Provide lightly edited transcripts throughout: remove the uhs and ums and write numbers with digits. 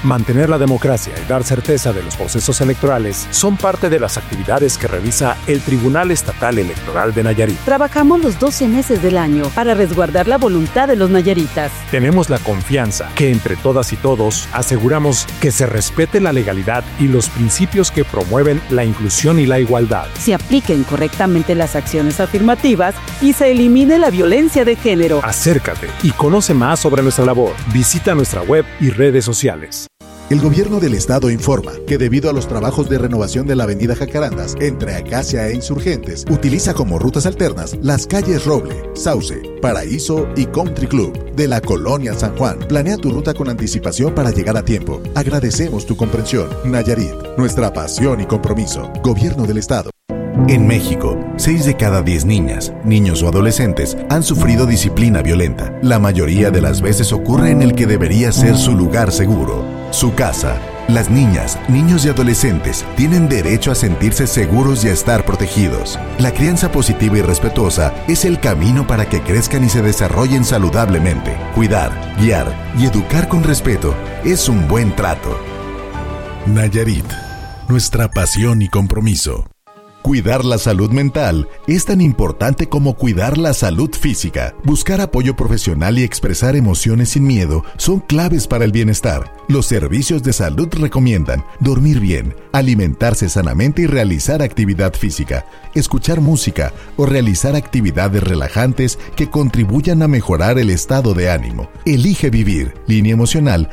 Mantener la democracia y dar certeza de los procesos electorales son parte de las actividades que realiza el Tribunal Estatal Electoral de Nayarit. Trabajamos los 12 meses del año para resguardar la voluntad de los nayaritas. Tenemos la confianza que entre todas y todos aseguramos que se respete la legalidad y los principios que promueven la inclusión y la igualdad. Se apliquen correctamente las acciones afirmativas y se elimine la violencia de género. Acércate y conoce más sobre nuestra labor. Visita nuestra web y redes sociales. El gobierno del estado informa que debido a los trabajos de renovación de la avenida Jacarandas entre Acacia e Insurgentes, utiliza como rutas alternas las calles Roble, Sauce, Paraíso y Country Club de la Colonia San Juan. Planea tu ruta con anticipación para llegar a tiempo. Agradecemos tu comprensión. Nayarit, nuestra pasión y compromiso. Gobierno del estado. En México, 6 de cada 10 niñas, niños o adolescentes han sufrido disciplina violenta. La mayoría de las veces ocurre en el que debería ser su lugar seguro, su casa. Las niñas, niños y adolescentes tienen derecho a sentirse seguros y a estar protegidos. La crianza positiva y respetuosa es el camino para que crezcan y se desarrollen saludablemente. Cuidar, guiar y educar con respeto es un buen trato. Nayarit, nuestra pasión y compromiso. Cuidar la salud mental es tan importante como cuidar la salud física. Buscar apoyo profesional y expresar emociones sin miedo son claves para el bienestar. Los servicios de salud recomiendan dormir bien, alimentarse sanamente y realizar actividad física, escuchar música o realizar actividades relajantes que contribuyan a mejorar el estado de ánimo. Elige vivir. Línea emocional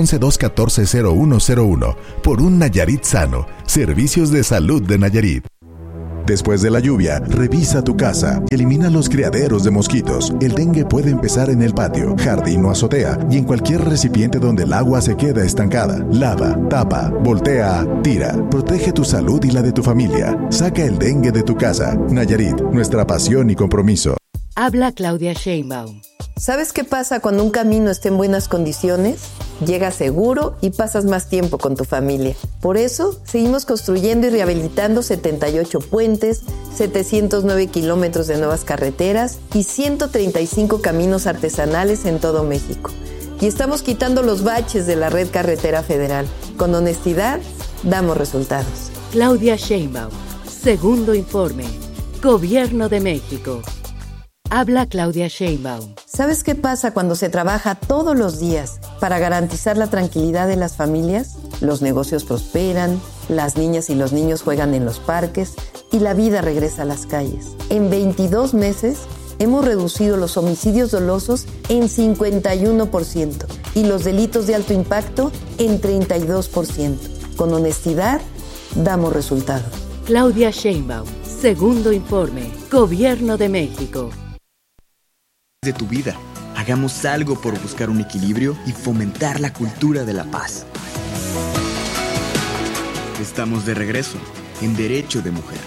311-214-0101. Por un Nayarit sano. Servicios de salud de Nayarit. Después de la lluvia, revisa tu casa y elimina los criaderos de mosquitos. El dengue puede empezar en el patio, jardín o azotea y en cualquier recipiente donde el agua se queda estancada. Lava, tapa, voltea, tira. Protege tu salud y la de tu familia. Saca el dengue de tu casa. Nayarit, nuestra pasión y compromiso. Habla Claudia Sheinbaum. ¿Sabes qué pasa cuando un camino está en buenas condiciones? Llegas seguro y pasas más tiempo con tu familia. Por eso, seguimos construyendo y rehabilitando 78 puentes, 709 kilómetros de nuevas carreteras y 135 caminos artesanales en todo México. Y estamos quitando los baches de la red carretera federal. Con honestidad, damos resultados. Claudia Sheinbaum. Segundo informe. Gobierno de México. Habla Claudia Sheinbaum. ¿Sabes qué pasa cuando se trabaja todos los días para garantizar la tranquilidad de las familias? Los negocios prosperan, las niñas y los niños juegan en los parques y la vida regresa a las calles. En 22 meses hemos reducido los homicidios dolosos en 51% y los delitos de alto impacto en 32%. Con honestidad, damos resultados. Claudia Sheinbaum. Segundo informe. Gobierno de México. De tu vida. Hagamos algo por buscar un equilibrio y fomentar la cultura de la paz. Estamos de regreso en Derecho de Mujer.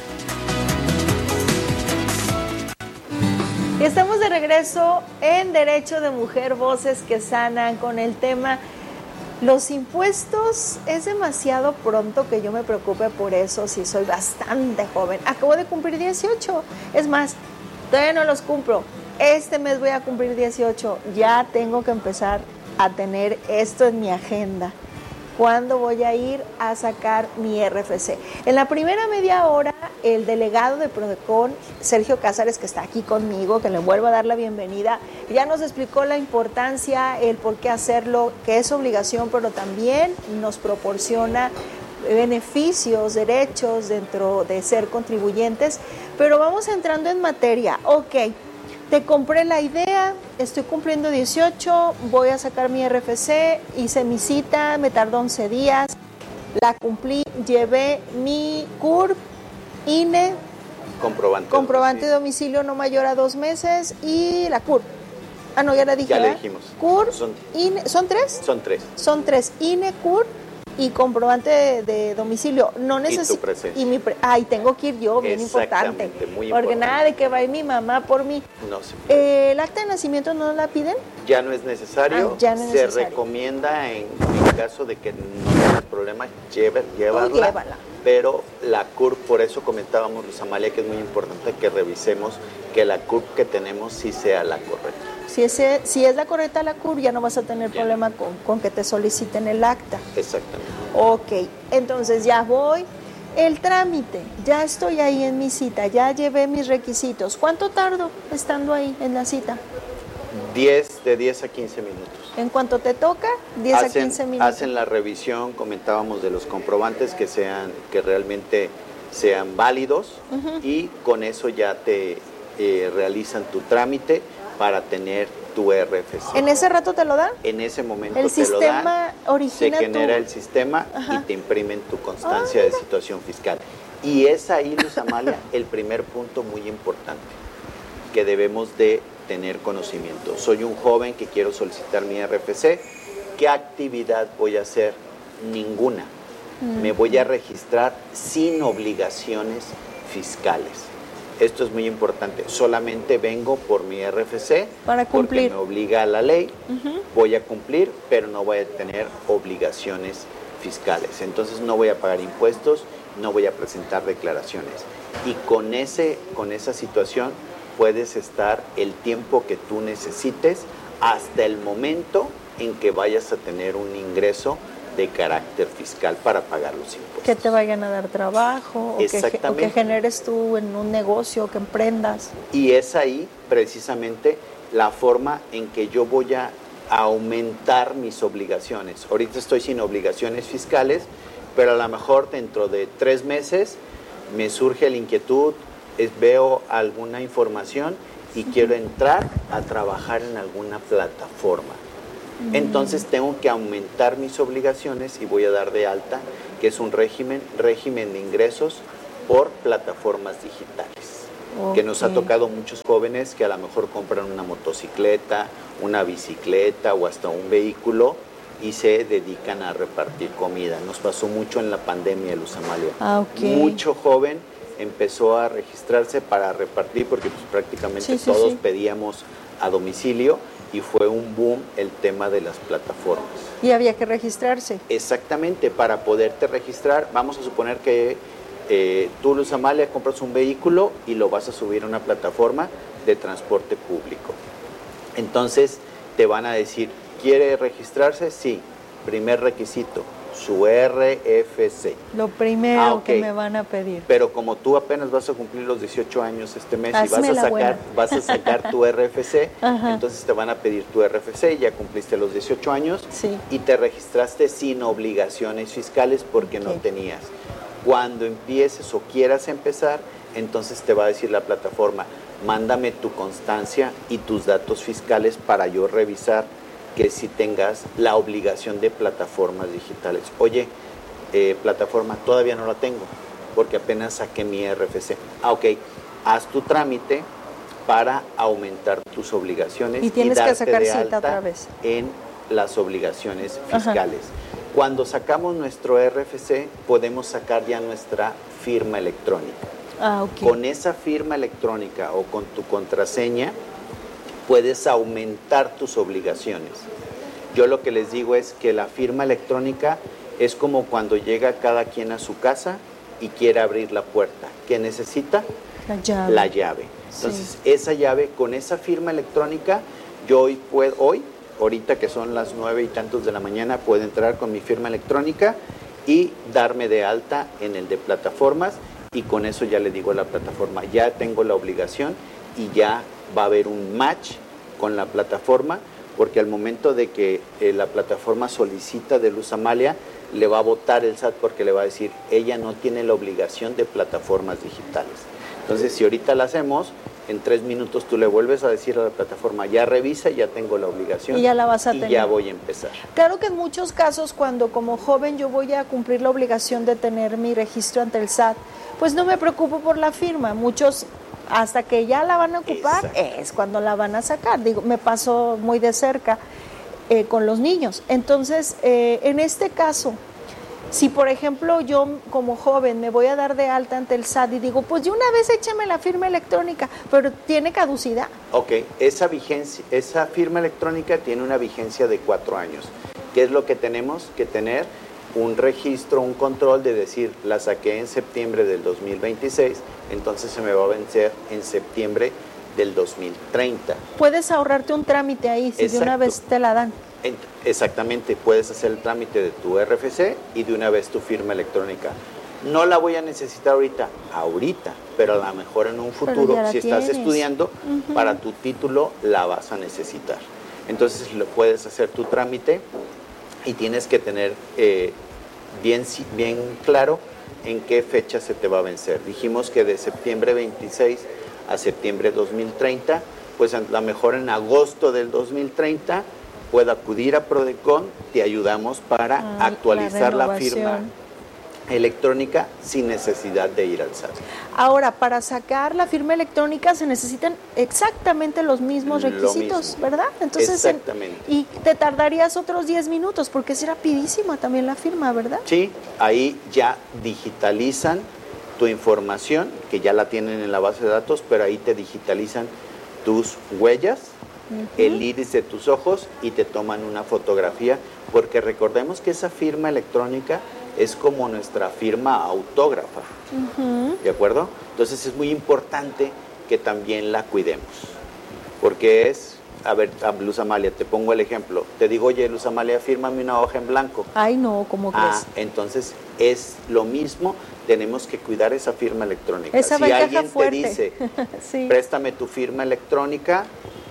Estamos de regreso en Derecho de Mujer, voces que sanan, con el tema los impuestos. Es demasiado pronto que yo me preocupe por eso si soy bastante joven. Acabo de cumplir 18. Es más, todavía no los cumplo. Este mes voy a cumplir 18, ya tengo que empezar a tener esto en mi agenda. ¿Cuándo voy a ir a sacar mi RFC? En la primera media hora, el delegado de Prodecon, Sergio Cázares, que está aquí conmigo, que le vuelvo a dar la bienvenida, ya nos explicó la importancia, el por qué hacerlo, que es obligación, pero también nos proporciona beneficios, derechos dentro de ser contribuyentes. Pero vamos entrando en materia. Ok. Te compré la idea, estoy cumpliendo 18, voy a sacar mi RFC, hice mi cita, me tardó 11 días, la cumplí, llevé mi CURP, INE, comprobante de domicilio no mayor a 2 meses y la CURP. Ah, no, ya la dije. Ya le dijimos. CURP, INE, ¿son 3? Son 3. Son 3, INE, CURP y comprobante de domicilio. No necesito. Y tu presencia. Y tengo que ir yo, bien importante. Muy porque importante. nada de que va a ir mi mamá por mí. No se puede. ¿El acta de nacimiento no la piden? Ya no es necesario. Ya no es se necesario. recomienda en caso de que no tengas problema, llévala. Pero la CURP, por eso comentábamos, Luz Amalia, que es muy importante que revisemos que la CURP que tenemos sí sea la correcta. Si es la correcta la CURP, ya no vas a tener problema con que te soliciten el acta. Exactamente. Ok, entonces ya voy. El trámite, ya estoy ahí en mi cita, ya llevé mis requisitos. ¿Cuánto tardo estando ahí en la cita? De 10 a 15 minutos. En cuanto te toca, 10 a 15 minutos. Hacen la revisión, comentábamos de los comprobantes que realmente sean válidos, y con eso ya te realizan tu trámite para tener tu RFC. ¿En ese rato te lo dan? En ese momento el te lo dan. El sistema origina se genera el sistema y te imprimen tu constancia de situación fiscal. Y es ahí, Luz Amalia, el primer punto muy importante que debemos de tener conocimiento. Soy un joven que quiero solicitar mi RFC. ¿Qué actividad voy a hacer? Ninguna. Me voy a registrar sin obligaciones fiscales. Esto es muy importante. Solamente vengo por mi RFC para cumplir. Porque me obliga a la ley. Voy a cumplir, pero no voy a tener obligaciones fiscales. Entonces no voy a pagar impuestos, no voy a presentar declaraciones. Y con esa situación puedes estar el tiempo que tú necesites hasta el momento en que vayas a tener un ingreso de carácter fiscal para pagar los impuestos. Que te vayan a dar trabajo, o que generes tú en un negocio, que emprendas. Y es ahí precisamente la forma en que yo voy a aumentar mis obligaciones. Ahorita estoy sin obligaciones fiscales, pero a lo mejor dentro de 3 meses me surge la inquietud, veo alguna información y quiero entrar a trabajar en alguna plataforma. Entonces tengo que aumentar mis obligaciones y voy a dar de alta, que es un régimen de ingresos por plataformas digitales. Que nos ha tocado muchos jóvenes que a lo mejor compran una motocicleta, una bicicleta o hasta un vehículo y se dedican a repartir comida. Nos pasó mucho en la pandemia, Luz Amalia. Mucho joven empezó a registrarse para repartir porque pues, prácticamente todos pedíamos a domicilio. Y fue un boom el tema de las plataformas. Y había que registrarse. Exactamente, para poderte registrar, vamos a suponer que tú, Luz Amalia, compras un vehículo y lo vas a subir a una plataforma de transporte público. Entonces te van a decir, ¿quiere registrarse? Sí. Primer requisito, su RFC. Lo primero que me van a pedir. Pero como tú apenas vas a cumplir los 18 años este mes y vas a sacar tu RFC, entonces te van a pedir tu RFC, ya cumpliste los 18 años y te registraste sin obligaciones fiscales porque no tenías. Cuando empieces o quieras empezar, entonces te va a decir la plataforma, mándame tu constancia y tus datos fiscales para yo revisar que si tengas la obligación de plataformas digitales. Oye, plataforma, todavía no la tengo, porque apenas saqué mi RFC. Haz tu trámite para aumentar tus obligaciones y tienes que sacar de cita alta otra vez en las obligaciones fiscales. Cuando sacamos nuestro RFC, podemos sacar ya nuestra firma electrónica. Con esa firma electrónica o con tu contraseña, puedes aumentar tus obligaciones. Yo lo que les digo es que la firma electrónica es como cuando llega cada quien a su casa y quiere abrir la puerta. ¿Qué necesita? La llave. Entonces, esa llave, con esa firma electrónica, yo ahorita que son las 9 y tantos de la mañana, puedo entrar con mi firma electrónica y darme de alta en el de plataformas, y con eso ya le digo a la plataforma, ya tengo la obligación y ya va a haber un match con la plataforma, porque al momento de que la plataforma solicita de Luz Amalia, le va a votar el SAT porque le va a decir, ella no tiene la obligación de plataformas digitales. Entonces, si ahorita la hacemos, en 3 minutos tú le vuelves a decir a la plataforma, ya revisa, ya tengo la obligación y ya la vas a tener. Ya voy a empezar. Claro que en muchos casos, cuando como joven yo voy a cumplir la obligación de tener mi registro ante el SAT, pues no me preocupo por la firma. Muchos, hasta que ya la van a ocupar, es cuando la van a sacar. Digo, me pasó muy de cerca con los niños. Entonces, en este caso, si por ejemplo yo como joven me voy a dar de alta ante el SAT y digo, pues de una vez échame la firma electrónica, pero tiene caducidad. Esa firma electrónica tiene una vigencia de 4 años. ¿Qué es lo que tenemos que tener? Un registro, un control de decir, la saqué en septiembre del 2026, entonces se me va a vencer en septiembre del 2030. Puedes ahorrarte un trámite ahí, si de una vez te la dan. Exactamente, puedes hacer el trámite de tu RFC y de una vez tu firma electrónica. No la voy a necesitar ahorita, pero a lo mejor en un futuro, si estás estudiando, para tu título la vas a necesitar. Entonces lo puedes hacer tu trámite y tienes que tener bien claro en qué fecha se te va a vencer. Dijimos que de septiembre 26 a septiembre 2030, pues a lo mejor en agosto del 2030 puedo acudir a Prodecon, te ayudamos para actualizar la firma electrónica sin necesidad de ir al SAT. Ahora, para sacar la firma electrónica se necesitan exactamente los mismos requisitos, ¿verdad? Entonces, exactamente. Y te tardarías otros 10 minutos, porque es rapidísima también la firma, ¿verdad? Sí, ahí ya digitalizan tu información, que ya la tienen en la base de datos, pero ahí te digitalizan tus huellas, el iris de tus ojos y te toman una fotografía, porque recordemos que esa firma electrónica es como nuestra firma autógrafa, ¿de acuerdo? Entonces es muy importante que también la cuidemos, porque es, a ver, Luz Amalia, te pongo el ejemplo, te digo, oye, Luz Amalia, fírmame una hoja en blanco. Ay, no, ¿cómo crees? Entonces es lo mismo, tenemos que cuidar esa firma electrónica. Esa si alguien fuerte. te dice, sí. Préstame tu firma electrónica,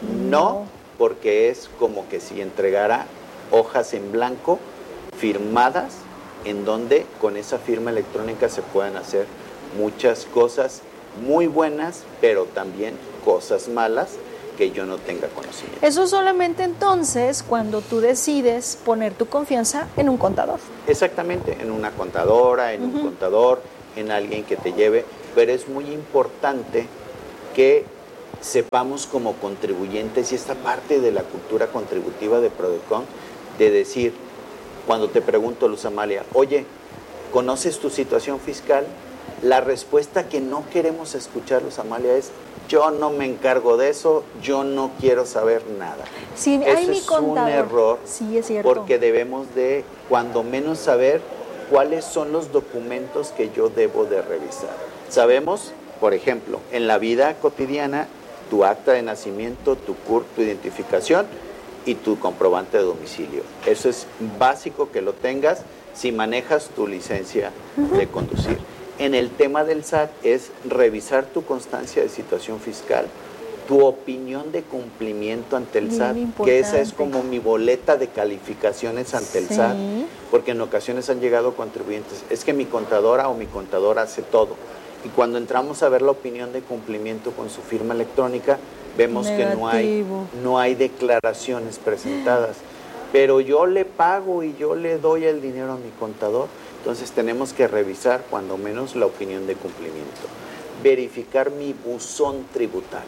no, porque es como que si entregara hojas en blanco firmadas, en donde con esa firma electrónica se pueden hacer muchas cosas muy buenas, pero también cosas malas que yo no tenga conocimiento. Eso solamente entonces cuando tú decides poner tu confianza en un contador. Exactamente, en una contadora, en un contador, en alguien que te lleve, pero es muy importante que sepamos como contribuyentes, y esta parte de la cultura contributiva de Prodecon, de decir, cuando te pregunto, Luz Amalia, oye, ¿conoces tu situación fiscal? La respuesta que no queremos escuchar, Luz Amalia, es, yo no me encargo de eso, yo no quiero saber nada. Sí, eso es un error, sí, es cierto. Porque debemos de, cuando menos, saber cuáles son los documentos que yo debo de revisar. Sabemos, por ejemplo, en la vida cotidiana, tu acta de nacimiento, tu CURP, tu identificación y tu comprobante de domicilio. Eso es básico que lo tengas si manejas tu licencia de conducir. En el tema del SAT es revisar tu constancia de situación fiscal, tu opinión de cumplimiento ante el SAT, que esa es como mi boleta de calificaciones ante el SAT, porque en ocasiones han llegado contribuyentes, es que mi contadora o mi contador hace todo. Y cuando entramos a ver la opinión de cumplimiento con su firma electrónica, vemos negativo, que no hay declaraciones presentadas. Pero yo le pago y yo le doy el dinero a mi contador. Entonces tenemos que revisar cuando menos la opinión de cumplimiento. Verificar mi buzón tributario.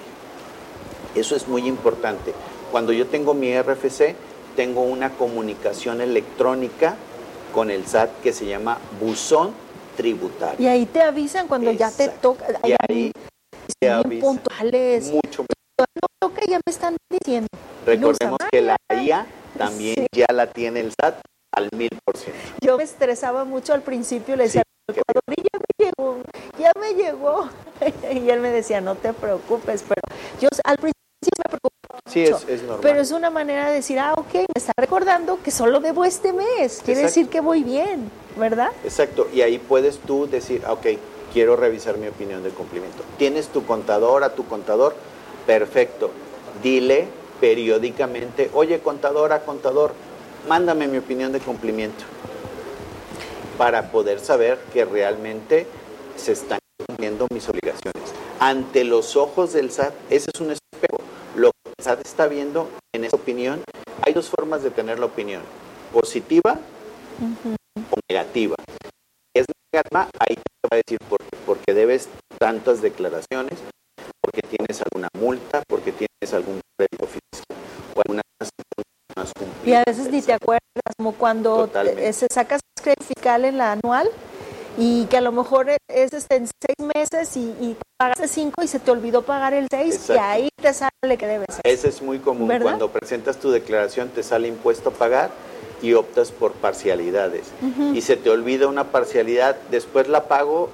Eso es muy importante. Cuando yo tengo mi RFC, tengo una comunicación electrónica con el SAT que se llama buzón tributario. Y ahí te avisan cuando ya te toca. Y ahí te avisan mucho. Lo que ya me están diciendo. Recordemos que la IA también ya la tiene el SAT al 1000%. Yo me estresaba mucho al principio, le decía, ya me llegó. Y él me decía, no te preocupes, pero yo al principio me preocupaba mucho. Sí, es normal. Pero es una manera de decir, ok, me está recordando que solo debo este mes. Quiere decir que voy bien, ¿verdad? Exacto, y ahí puedes tú decir, ok, quiero revisar mi opinión de cumplimiento. ¿Tienes tu contador, a tu contador? Perfecto. Dile periódicamente, oye, contador, mándame mi opinión de cumplimiento, para poder saber que realmente se están cumpliendo mis obligaciones. Ante los ojos del SAT, ese es un espejo. Lo que el SAT está viendo en esa opinión, hay dos formas de tener la opinión, positiva o negativa. Si es negativa, ahí te va a decir porque debes tantas declaraciones, porque tienes alguna multa, porque tienes algún crédito fiscal o alguna y a veces ni te acuerdas, como cuando se sacas crédito fiscal en la anual y que a lo mejor es en 6 meses y pagaste 5 y se te olvidó pagar el 6. Exacto. Y ahí te sale que debes. Ese es muy común, ¿verdad? Cuando presentas tu declaración te sale impuesto a pagar y optas por parcialidades y se te olvida una parcialidad, después la pago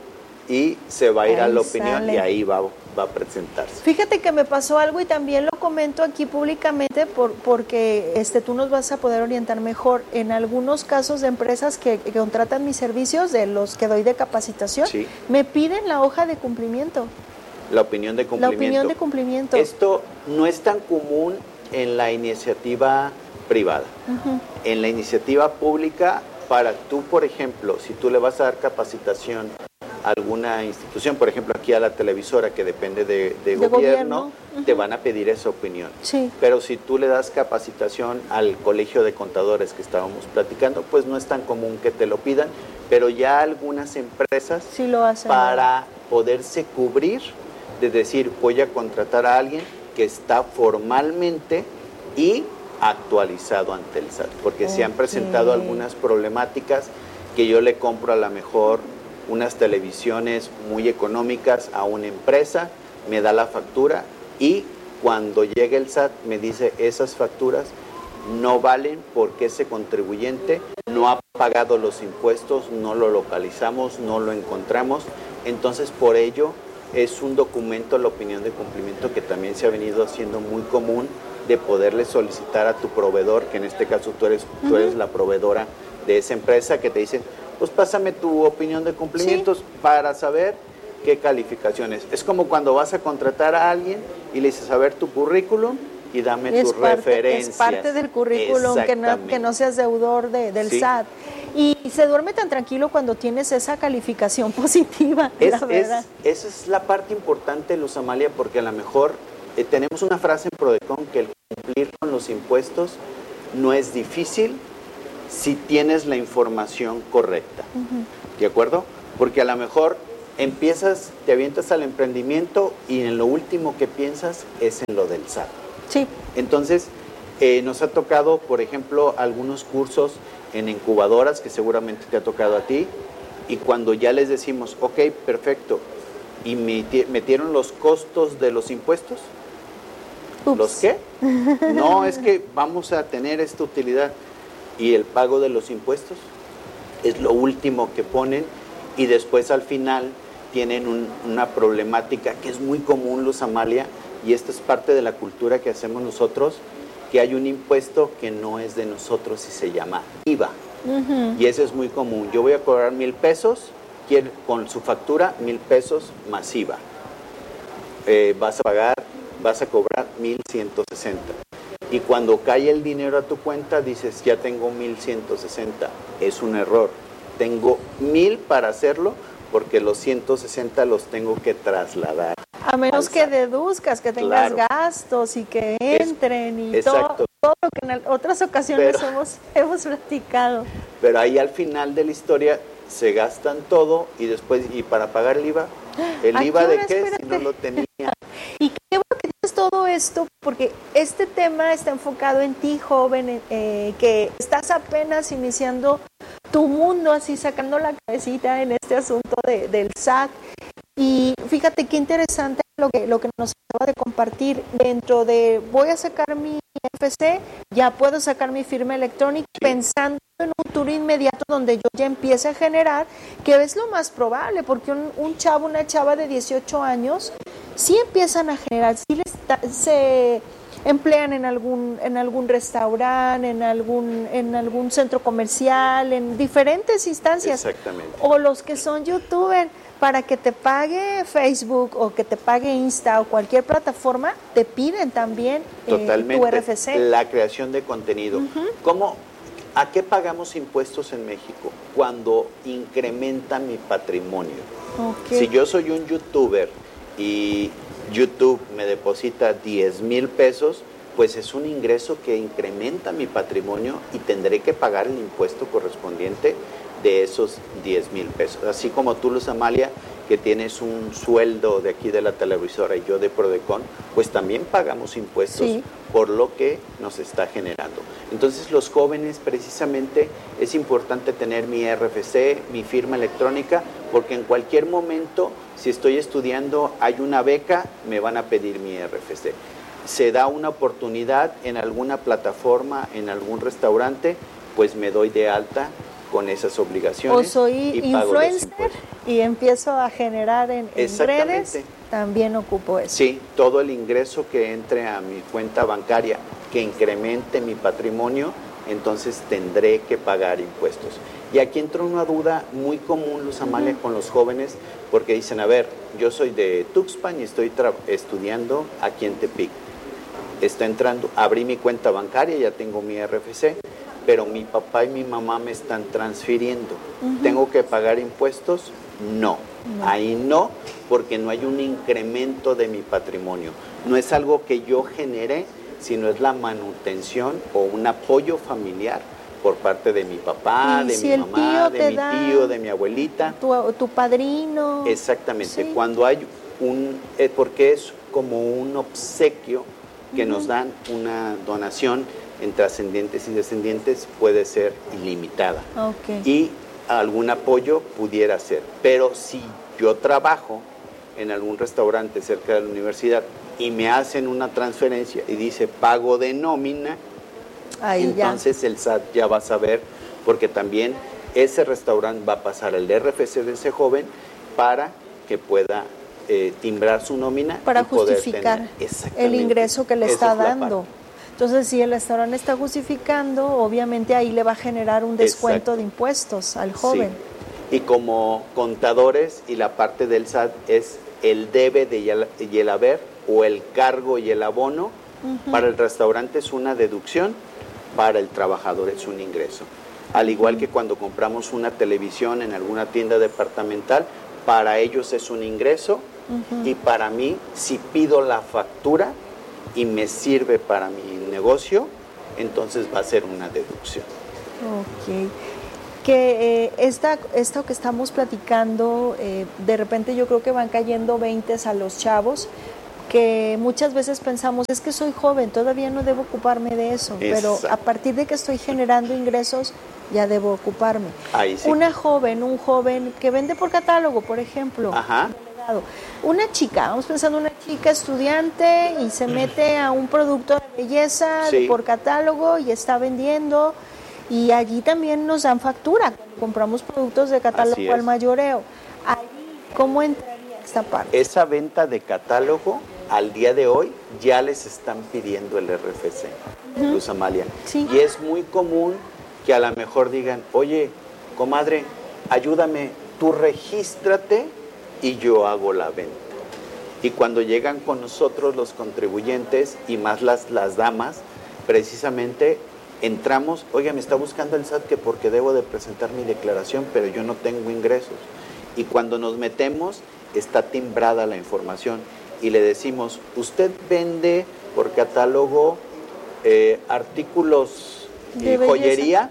y se va a ir a la opinión y ahí va a presentarse. Fíjate que me pasó algo y también lo comento aquí públicamente porque tú nos vas a poder orientar mejor. En algunos casos de empresas que contratan mis servicios, de los que doy de capacitación, sí, me piden la hoja de cumplimiento. La opinión de cumplimiento. La opinión de cumplimiento. Esto no es tan común en la iniciativa privada. En la iniciativa pública, para tú, por ejemplo, si tú le vas a dar capacitación a alguna institución, por ejemplo, aquí a la televisora que depende de gobierno, te van a pedir esa opinión. Sí. Pero si tú le das capacitación al colegio de contadores que estábamos platicando, pues no es tan común que te lo pidan, pero ya algunas empresas sí lo hacen, para poderse cubrir, de decir, voy a contratar a alguien que está formalmente y actualizado ante el SAT, porque se han presentado algunas problemáticas que yo le compro a lo mejor unas televisiones muy económicas a una empresa, me da la factura y cuando llega el SAT me dice esas facturas no valen porque ese contribuyente no ha pagado los impuestos, no lo localizamos, no lo encontramos, entonces por ello es un documento, la opinión de cumplimiento, que también se ha venido haciendo muy común, de poderle solicitar a tu proveedor, que en este caso tú eres la proveedora de esa empresa, que te dicen, pues pásame tu opinión de cumplimientos para saber qué calificaciones. Es como cuando vas a contratar a alguien y le dices, a ver tu currículum y dame tus referencias. Es parte del currículum, que no seas deudor del SAT. Y se duerme tan tranquilo cuando tienes esa calificación positiva, la verdad. Esa es la parte importante, Luz Amalia, porque a lo mejor tenemos una frase en Prodecon que el cumplir con los impuestos no es difícil si tienes la información correcta. ¿De acuerdo? Porque a lo mejor te avientas al emprendimiento y en lo último que piensas es en lo del SAT. Sí. Entonces, nos ha tocado, por ejemplo, algunos cursos en incubadoras que seguramente te ha tocado a ti, y cuando ya les decimos, ok, perfecto, y metieron los costos de los impuestos. Ups. ¿Los qué? No, es que vamos a tener esta utilidad. Y el pago de los impuestos es lo último que ponen, y después al final tienen una problemática que es muy común, Luz Amalia, y esta es parte de la cultura que hacemos nosotros, que hay un impuesto que no es de nosotros y se llama IVA. Y eso es muy común. Yo voy a cobrar 1,000 pesos, con su factura 1,000 pesos más IVA. Vas a cobrar 1,160. Y cuando cae el dinero a tu cuenta, dices, ya tengo 1,160. Es un error. Tengo 1,000 para hacerlo, porque los 160 los tengo que trasladar. A menos que deduzcas, que tengas gastos y que entren y todo lo que en otras ocasiones hemos platicado. Pero ahí al final de la historia se gastan todo y después, ¿y para pagar el IVA? ¿El IVA de qué? Espérate. Si no lo tenía. Y qué bueno que dices todo esto, porque este tema está enfocado en ti, joven, que estás apenas iniciando tu mundo, así sacando la cabecita en este asunto del SAT. Y fíjate qué interesante lo que nos acaba de compartir. Dentro de voy a sacar mi FC, ya puedo sacar mi firma electrónica, pensando en un futuro inmediato donde yo ya empiece a generar, que es lo más probable, porque un chavo, una chava de 18 años, sí empiezan a generar, sí se emplean en algún restaurante, en algún centro comercial, en diferentes instancias. Exactamente. O los que son youtubers, para que te pague Facebook o que te pague Insta o cualquier plataforma, te piden también tu RFC. La creación de contenido. ¿A qué pagamos impuestos en México? Cuando incrementa mi patrimonio. Okay. Si yo soy un youtuber y YouTube me deposita 10,000 pesos, pues es un ingreso que incrementa mi patrimonio y tendré que pagar el impuesto correspondiente de esos 10,000 pesos. Así como tú, Luz Amalia, que tienes un sueldo de aquí de la televisora y yo de Prodecon, pues también pagamos impuestos por lo que nos está generando. Entonces, los jóvenes, precisamente, es importante tener mi RFC, mi firma electrónica, porque en cualquier momento, si estoy estudiando, hay una beca, me van a pedir mi RFC. Se da una oportunidad en alguna plataforma, en algún restaurante, pues me doy de alta con esas obligaciones. O soy influencer y empiezo a generar en redes, también ocupo eso. Sí, todo el ingreso que entre a mi cuenta bancaria, que incremente mi patrimonio, entonces tendré que pagar impuestos. Y aquí entra una duda muy común, Luz Amalia, con los jóvenes, porque dicen, a ver, yo soy de Tuxpan y estoy estudiando aquí en Tepic. Está entrando, abrí mi cuenta bancaria, ya tengo mi RFC, pero mi papá y mi mamá me están transfiriendo. ¿Tengo que pagar impuestos? No. Ahí no, porque no hay un incremento de mi patrimonio. No es algo que yo genere, sino es la manutención o un apoyo familiar por parte de mi papá, de mi mamá, de mi tío, de mi abuelita. Tu padrino. Exactamente. Sí. Cuando hay porque es como un obsequio que nos dan, una donación entre ascendientes y descendientes, puede ser ilimitada. Y algún apoyo pudiera ser. Pero si yo trabajo en algún restaurante cerca de la universidad y me hacen una transferencia y dice pago de nómina, entonces el SAT ya va a saber, porque también ese restaurante va a pasar el RFC de ese joven para que pueda timbrar su nómina para justificar el ingreso que le está dando. Entonces, si el restaurante está justificando, obviamente ahí le va a generar un descuento de impuestos al joven. Sí. Y como contadores, y la parte del SAT es el debe y el haber, o el cargo y el abono. Para el restaurante es una deducción, para el trabajador es un ingreso. Al igual que cuando compramos una televisión en alguna tienda departamental, para ellos es un ingreso, y para mí, si pido la factura y me sirve para mi negocio, entonces va a ser una deducción. Que esto que estamos platicando, de repente yo creo que van cayendo 20 a los chavos, que muchas veces pensamos, es que soy joven, todavía no debo ocuparme de eso, pero a partir de que estoy generando ingresos, ya debo ocuparme. Ahí sí. Un joven que vende por catálogo, por ejemplo. Una chica, vamos pensando una chica estudiante y se mete a un producto de belleza por catálogo y está vendiendo, y allí también nos dan factura cuando compramos productos de catálogo al mayoreo. Ahí, ¿cómo entraría esta parte? Esa venta de catálogo al día de hoy ya les están pidiendo el RFC, Luz Amalia. Y es muy común que a lo mejor digan, oye, comadre, ayúdame, tú regístrate y yo hago la venta. Y cuando llegan con nosotros los contribuyentes y más las damas, precisamente entramos, oiga, me está buscando el SAT que porque debo de presentar mi declaración, pero yo no tengo ingresos. Y cuando nos metemos, está timbrada la información y le decimos, ¿usted vende por catálogo artículos de joyería?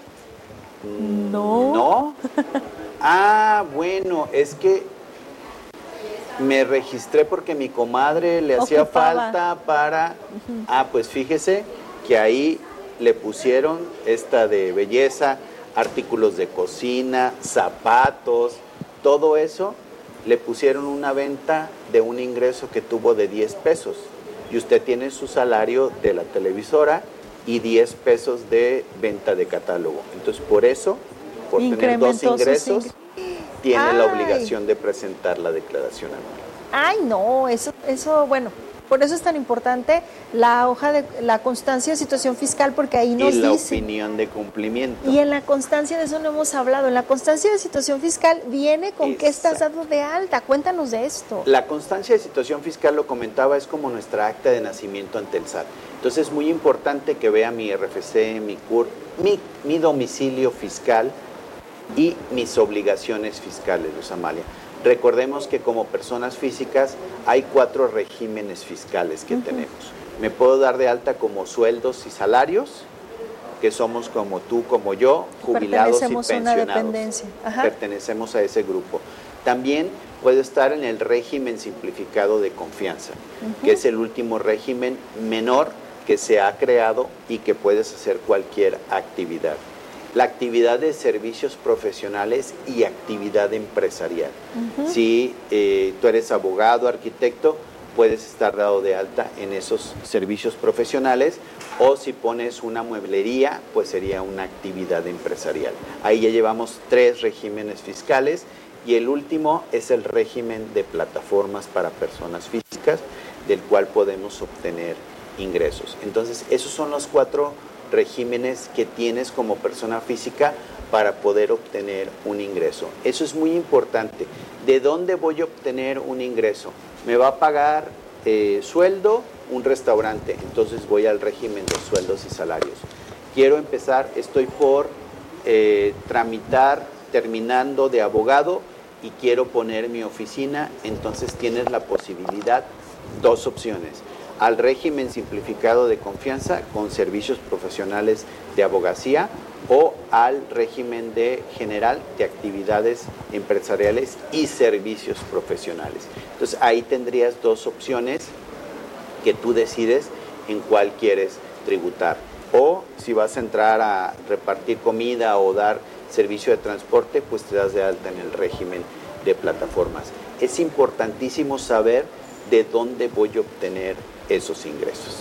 No. Bueno, es que me registré porque mi comadre le hacía falta para... pues fíjese que ahí le pusieron esta de belleza, artículos de cocina, zapatos, todo eso, le pusieron una venta de un ingreso que tuvo de 10 pesos. Y usted tiene su salario de la televisora y 10 pesos de venta de catálogo. Entonces, por eso, por tener dos ingresos, tiene la obligación de presentar la declaración anual. No, eso, bueno, por eso es tan importante la hoja de la constancia de situación fiscal, porque ahí nos dice. Y la opinión de cumplimiento. Y en la constancia, de eso no hemos hablado, en la constancia de situación fiscal viene con qué estás dado de alta. Cuéntanos de esto. La constancia de situación fiscal, lo comentaba, es como nuestra acta de nacimiento ante el SAT. Entonces es muy importante que vea mi RFC, mi CUR, mi domicilio fiscal y mis obligaciones fiscales, Luz Amalia. Recordemos que como personas físicas hay 4 regímenes fiscales que tenemos. Me puedo dar de alta como sueldos y salarios, que somos como tú, como yo, jubilados y pensionados. Una dependencia. Pertenecemos a ese grupo. También puedo estar en el régimen simplificado de confianza, que es el último régimen menor que se ha creado y que puedes hacer cualquier actividad. La actividad de servicios profesionales y actividad empresarial. Si tú eres abogado, arquitecto, puedes estar dado de alta en esos servicios profesionales, o si pones una mueblería, pues sería una actividad empresarial. Ahí ya llevamos 3 regímenes fiscales, y el último es el régimen de plataformas para personas físicas, del cual podemos obtener ingresos. Entonces, esos son los 4 regímenes que tienes como persona física para poder obtener un ingreso. Eso es muy importante. ¿De dónde voy a obtener un ingreso? Me va a pagar sueldo un restaurante, entonces voy al régimen de sueldos y salarios. Quiero empezar, estoy por terminando de abogado y quiero poner mi oficina, entonces tienes la posibilidad, 2 opciones: al régimen simplificado de confianza con servicios profesionales de abogacía, o al régimen general de actividades empresariales y servicios profesionales. Entonces ahí tendrías 2 opciones que tú decides en cuál quieres tributar. O si vas a entrar a repartir comida o dar servicio de transporte, pues te das de alta en el régimen de plataformas. Es importantísimo saber de dónde voy a obtener esos ingresos.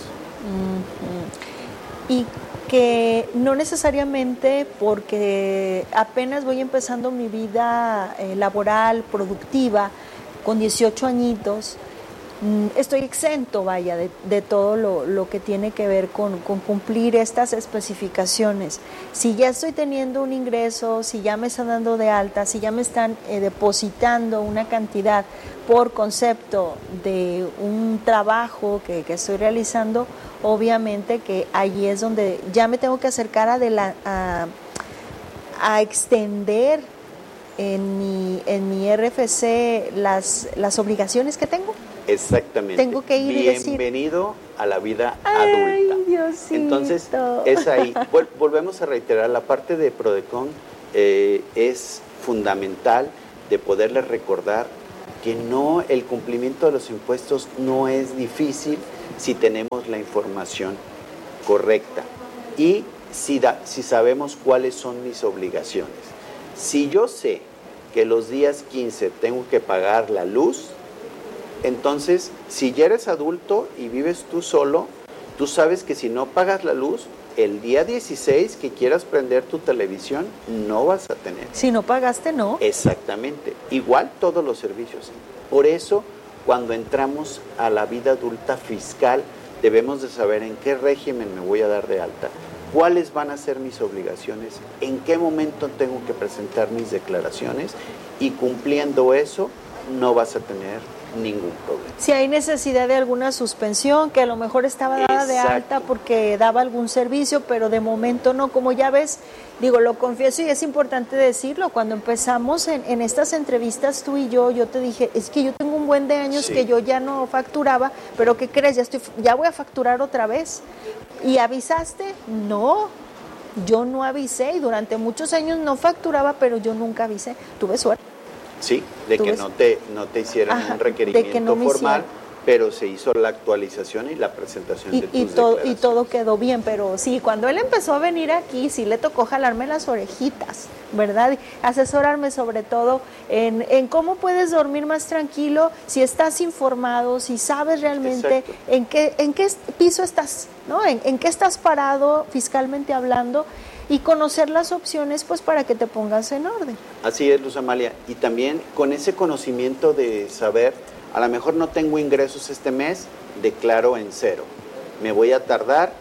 Y que no necesariamente porque apenas voy empezando mi vida laboral, productiva, con 18 añitos, estoy exento, vaya, de todo lo que tiene que ver con cumplir estas especificaciones. Si ya estoy teniendo un ingreso, si ya me están dando de alta, si ya me están depositando una cantidad por concepto de un trabajo que estoy realizando, obviamente que ahí es donde ya me tengo que acercar a extender en mi RFC las obligaciones que tengo. Exactamente. Tengo que ir y decir, bienvenido a la vida adulta. Diosito. Entonces, es ahí. Volvemos a reiterar, la parte de PRODECON es fundamental de poderles recordar que no, el cumplimiento de los impuestos no es difícil si tenemos la información correcta y si sabemos cuáles son mis obligaciones. Si yo sé que los días 15 tengo que pagar la luz, entonces, si ya eres adulto y vives tú solo, tú sabes que si no pagas la luz, el día 16 que quieras prender tu televisión, no vas a tener. Si no pagaste, no. Exactamente. Igual todos los servicios. Por eso, cuando entramos a la vida adulta fiscal, debemos de saber en qué régimen me voy a dar de alta, cuáles van a ser mis obligaciones, en qué momento tengo que presentar mis declaraciones, y cumpliendo eso, no vas a tener ningún problema. Si hay necesidad de alguna suspensión, que a lo mejor estaba dada de alta porque daba algún servicio, pero de momento no, como ya ves, digo, lo confieso y es importante decirlo, cuando empezamos en estas entrevistas tú y yo te dije, es que yo tengo un buen de años que yo ya no facturaba, pero ¿qué crees? Ya voy a facturar otra vez. ¿Y avisaste? No, yo no avisé y durante muchos años no facturaba, pero yo nunca avisé. Tuve suerte. Sí, de que no te hicieran un requerimiento formal, pero se hizo la actualización y la presentación de tus declaraciones. Y todo quedó bien, pero sí, cuando él empezó a venir aquí, sí le tocó jalarme las orejitas, ¿verdad? Asesorarme sobre todo en cómo puedes dormir más tranquilo, si estás informado, si sabes realmente en qué piso estás, ¿no? En qué estás parado fiscalmente hablando, y conocer las opciones pues para que te pongas en orden. Así es, Luz Amalia, y también con ese conocimiento de saber, a lo mejor no tengo ingresos este mes, declaro en 0. Me voy a tardar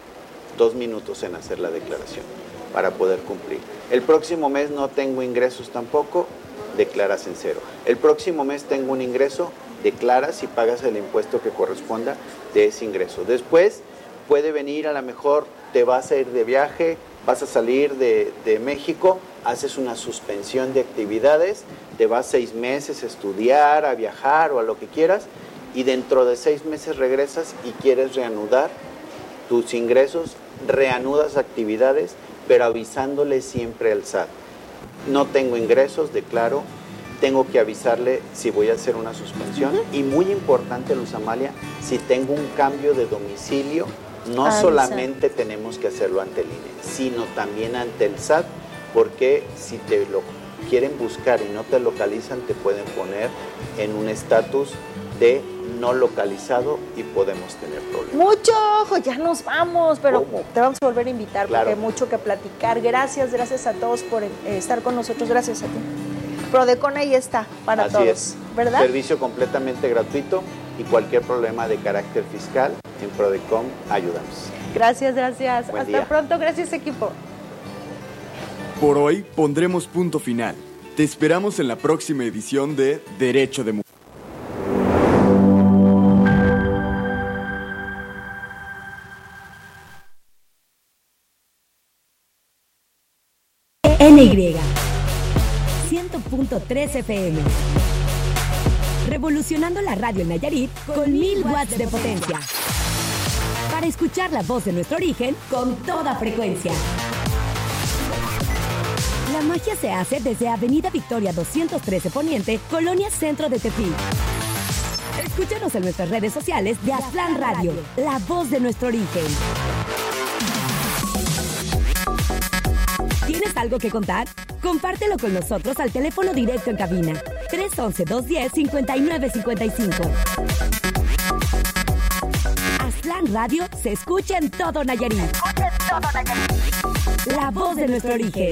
2 minutos en hacer la declaración para poder cumplir. El próximo mes no tengo ingresos tampoco, declaras en 0. El próximo mes tengo un ingreso, declaras y pagas el impuesto que corresponda de ese ingreso. Después puede venir, a lo mejor te vas a ir de viaje, vas a salir de México, haces una suspensión de actividades, te vas 6 meses a estudiar, a viajar o a lo que quieras, y dentro de 6 meses regresas y quieres reanudar tus ingresos, reanudas actividades, pero avisándole siempre al SAT. No tengo ingresos, declaro, tengo que avisarle si voy a hacer una suspensión, y muy importante, Luz Amalia, si tengo un cambio de domicilio, no solamente tenemos que hacerlo ante el INE, sino también ante el SAT, porque si te lo quieren buscar y no te localizan, te pueden poner en un estatus de no localizado y podemos tener problemas. Mucho ojo, ya nos vamos, pero ¿Cómo? te vamos a volver a invitar Claro. porque hay mucho que platicar. Gracias a todos por estar con nosotros, gracias a ti. Prodecon ahí está para Así todos, es. ¿verdad? Servicio completamente gratuito y cualquier problema de carácter fiscal en Prodecon ayudamos. Gracias. Buen Hasta día. pronto, gracias equipo. Por hoy pondremos punto final. Te esperamos en la próxima edición de Derecho de Mujer. NY 100.3 FM. Revolucionando la radio en Nayarit con 1000 watts de potencia. Para escuchar la voz de nuestro origen con toda frecuencia. La magia se hace desde Avenida Victoria 213 Poniente, Colonia Centro de Tepic. Escúchanos en nuestras redes sociales de Aztlán Radio, la voz de nuestro origen. ¿Tienes algo que contar? Compártelo con nosotros al teléfono directo en cabina 311-210-5955. Aztlán Radio se escucha en todo Nayarit. La voz de nuestro origen.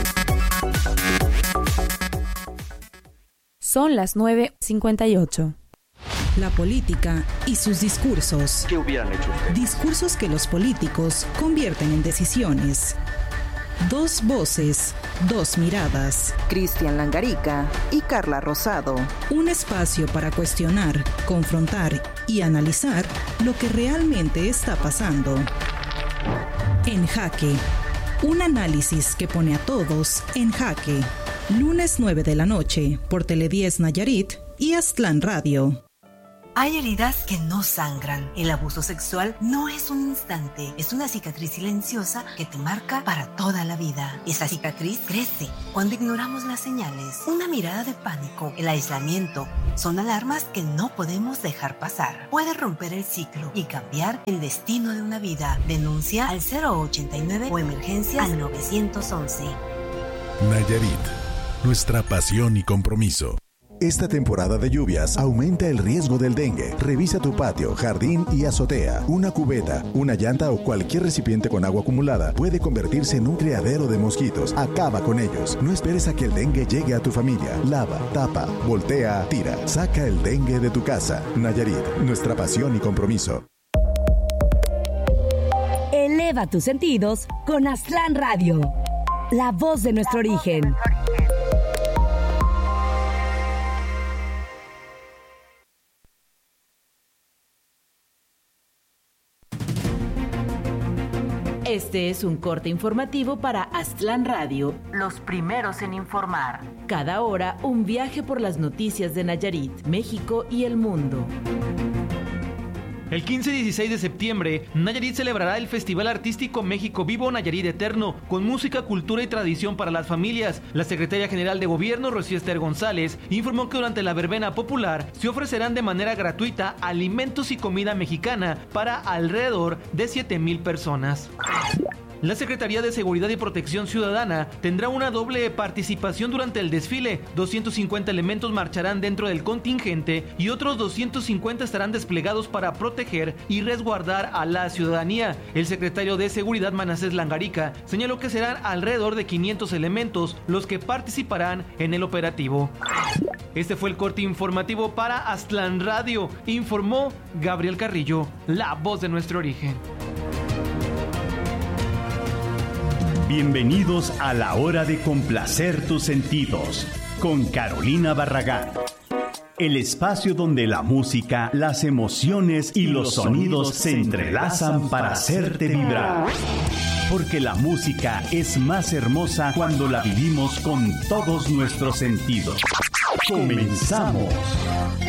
Son las 9:58. La política y sus discursos. ¿Qué hubieran hecho ustedes? Discursos que los políticos convierten en decisiones. Dos voces, dos miradas. Cristian Langarica y Carla Rosado. Un espacio para cuestionar, confrontar y analizar lo que realmente está pasando. En Jaque. Un análisis que pone a todos en jaque. Lunes 9 de la noche por Tele10 Nayarit y Aztlán Radio. Hay heridas que no sangran. El abuso sexual no es un instante, es una cicatriz silenciosa que te marca para toda la vida. Esa cicatriz crece cuando ignoramos las señales. Una mirada de pánico, el aislamiento, son alarmas que no podemos dejar pasar. Puede romper el ciclo y cambiar el destino de una vida. Denuncia al 089 o emergencias al 911. Nayarit, nuestra pasión y compromiso. Esta temporada de lluvias aumenta el riesgo del dengue. Revisa tu patio, jardín y azotea. Una cubeta, una llanta o cualquier recipiente con agua acumulada puede convertirse en un criadero de mosquitos. Acaba con ellos. No esperes a que el dengue llegue a tu familia. Lava, tapa, voltea, tira. Saca el dengue de tu casa. Nayarit, nuestra pasión y compromiso. Eleva tus sentidos con Aztlán Radio, la voz de nuestro origen. Este es un corte informativo para Aztlán Radio, los primeros en informar. Cada hora, un viaje por las noticias de Nayarit, México y el mundo. El 15 y 16 de septiembre, Nayarit celebrará el Festival Artístico México Vivo Nayarit Eterno, con música, cultura y tradición para las familias. La Secretaria General de Gobierno, Rocío Ester González, informó que durante la verbena popular se ofrecerán de manera gratuita alimentos y comida mexicana para alrededor de 7,000 personas. La Secretaría de Seguridad y Protección Ciudadana tendrá una doble participación durante el desfile. 250 elementos marcharán dentro del contingente y otros 250 estarán desplegados para proteger y resguardar a la ciudadanía. El secretario de Seguridad, Manasés Langarica, señaló que serán alrededor de 500 elementos los que participarán en el operativo. Este fue el corte informativo para Aztlán Radio. Informó Gabriel Carrillo, la voz de nuestro origen. Bienvenidos a la hora de complacer tus sentidos con Carolina Barragán. El espacio donde la música, las emociones y los sonidos se entrelazan para hacerte vibrar. Porque la música es más hermosa cuando la vivimos con todos nuestros sentidos. ¡Comenzamos!